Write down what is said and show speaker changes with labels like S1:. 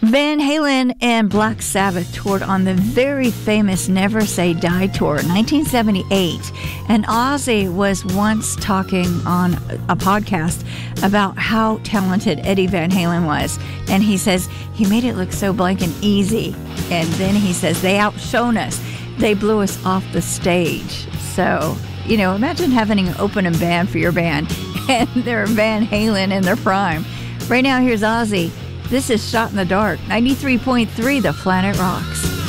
S1: Van Halen and Black Sabbath toured on the very famous Never Say Die tour, 1978. And Ozzy was once talking on a podcast about how talented Eddie Van Halen was. And he says he made it look so blank and easy. And then he says they outshone us. They blew us off the stage. So, imagine having an opening band for your band. And they're Van Halen in their prime. Right now, here's Ozzy. This is Shot in the Dark, 93.3 The Planet Rocks.